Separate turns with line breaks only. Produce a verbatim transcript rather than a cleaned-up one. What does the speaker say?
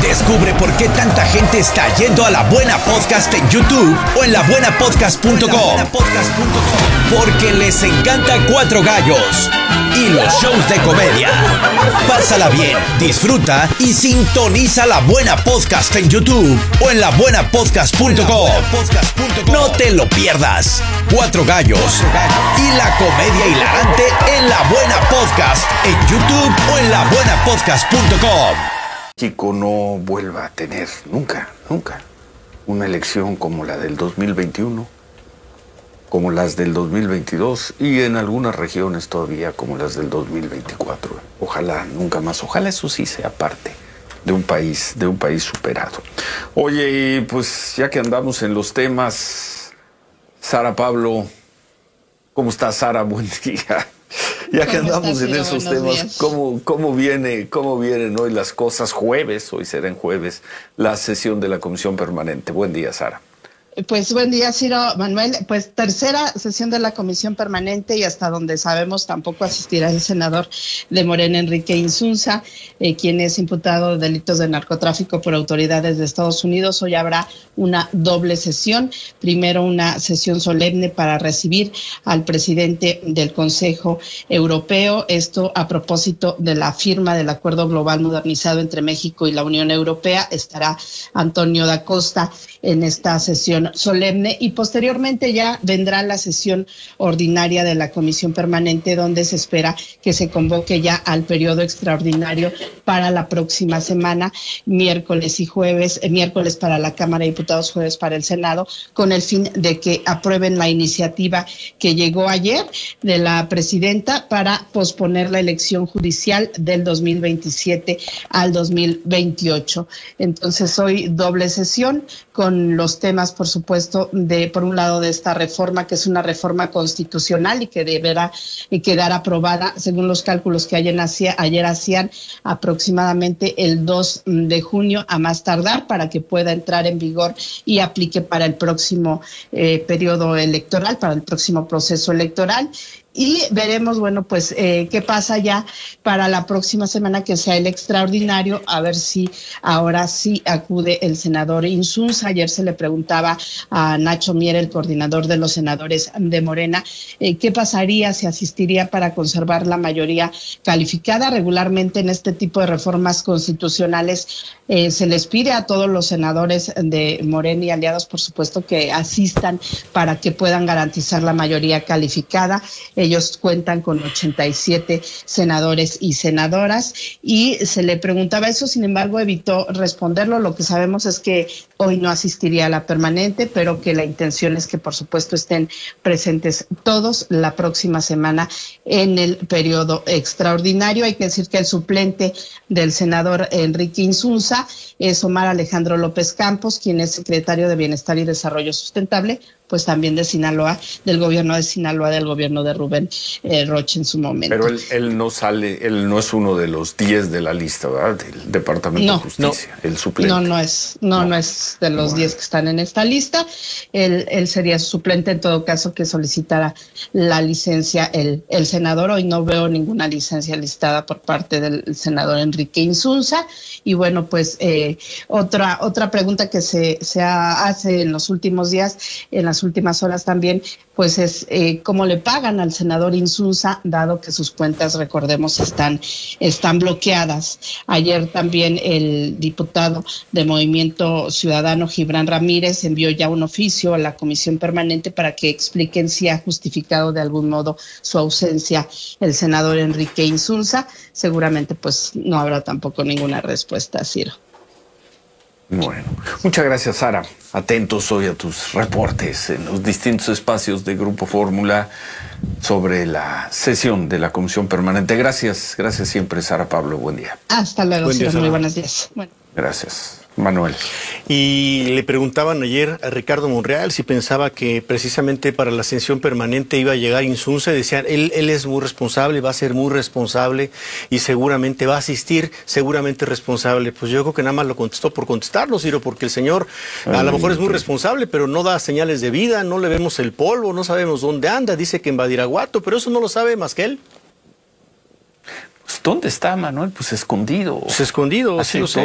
Descubre por qué tanta gente está yendo a La Buena Podcast en YouTube o en la buena podcast punto com. Porque les encanta Cuatro Gallos y los shows de comedia. Pásala bien, disfruta y sintoniza La Buena Podcast en YouTube o en la buena podcast punto com. No te lo pierdas. Cuatro Gallos y la comedia hilarante en La Buena Podcast en YouTube o en la buena podcast punto com.
México no vuelva a tener nunca, nunca una elección como la del dos mil veintiuno, como las del dos mil veintidós y en algunas regiones todavía como las del dos mil veinticuatro. Ojalá nunca más, ojalá eso sí sea parte de un país, de un país superado. Oye, pues ya que andamos en los temas, Sara Pablo, ¿cómo estás, Sara? Buen día. Ya que andamos en esos temas, ¿cómo, cómo, viene, ¿cómo vienen hoy las cosas? Jueves, hoy será en jueves, la sesión de la Comisión Permanente. Buen día, Sara.
Pues buen día, Ciro, Manuel. Pues tercera sesión de la Comisión Permanente y hasta donde sabemos tampoco asistirá el senador de Morena, Enrique Insunza, eh, quien es imputado de delitos de narcotráfico por autoridades de Estados Unidos. Hoy habrá una doble sesión. Primero una sesión solemne para recibir al presidente del Consejo Europeo. Esto a propósito de la firma del Acuerdo Global Modernizado entre México y la Unión Europea. Estará Antonio da Costa en esta sesión solemne y posteriormente ya vendrá la sesión ordinaria de la Comisión Permanente, donde se espera que se convoque ya al periodo extraordinario para la próxima semana, miércoles y jueves, eh, miércoles para la Cámara de Diputados, jueves para el Senado, con el fin de que aprueben la iniciativa que llegó ayer de la presidenta para posponer la elección judicial del dos mil veintisiete al dos mil veintiocho. Entonces hoy doble sesión con los temas, por supuesto, de por un lado de esta reforma, que es una reforma constitucional y que deberá quedar aprobada, según los cálculos que ayer, hacía, ayer hacían, aproximadamente el dos de junio a más tardar, para que pueda entrar en vigor y aplique para el próximo eh, periodo electoral, para el próximo proceso electoral. Y veremos, bueno, pues eh, qué pasa ya para la próxima semana, que sea el extraordinario, a ver si ahora sí acude el senador Insunza. Ayer se le preguntaba a Nacho Mier, el coordinador de los senadores de Morena, eh, qué pasaría si asistiría para conservar la mayoría calificada. Regularmente en este tipo de reformas constitucionales eh, se les pide a todos los senadores de Morena y aliados, por supuesto, que asistan para que puedan garantizar la mayoría calificada. Ellos cuentan con ochenta y siete senadores y senadoras y se le preguntaba eso, sin embargo evitó responderlo. Lo que sabemos es que hoy no asistiría a la permanente, pero que la intención es que por supuesto estén presentes todos la próxima semana en el periodo extraordinario. Hay que decir que el suplente del senador Enrique Insunza es Omar Alejandro López Campos, quien es secretario de Bienestar y Desarrollo Sustentable, pues también de Sinaloa, del gobierno de Sinaloa, del gobierno de Rubén eh, Rocha en su momento.
Pero él, él no sale, él no es uno de los diez de la lista, ¿verdad? Del Departamento
no,
de Justicia,
no,
el suplente.
No, no es, no, no, no es de los diez bueno. que están en esta lista. Él, él sería su suplente en todo caso que solicitara la licencia el, el senador. Hoy no veo ninguna licencia listada por parte del senador Enrique Insunza. Y bueno, pues eh, otra, otra pregunta que se, se hace en los últimos días, en las últimas horas también, pues es eh, cómo le pagan al senador Insunza, dado que sus cuentas, recordemos, están, están bloqueadas. Ayer también el diputado de Movimiento Ciudadano, Gibran Ramírez, envió ya un oficio a la Comisión Permanente para que expliquen si ha justificado de algún modo su ausencia el senador Enrique Insunza. Seguramente pues no habrá tampoco ninguna respuesta, Ciro.
Bueno, muchas gracias, Sara. Atentos hoy a tus reportes en los distintos espacios de Grupo Fórmula sobre la sesión de la Comisión Permanente. Gracias, gracias siempre, Sara Pablo. Buen día.
Hasta luego,
Buen día,
Ciro. Muy buenos días. Bueno.
Gracias. Manuel.
Y le preguntaban ayer a Ricardo Monreal si pensaba que precisamente para la sesión permanente iba a llegar Insunza, y decían, él, él es muy responsable, va a ser muy responsable y seguramente va a asistir, seguramente responsable. Pues yo creo que nada más lo contestó por contestarlo, Ciro, porque el señor a lo mejor es muy responsable, pero no da señales de vida, no le vemos el polvo, no sabemos dónde anda, dice que en Badiraguato, pero eso no lo sabe más que él.
Pues, ¿dónde está, Manuel? Pues escondido.
Pues escondido,
Así
sí lo sé.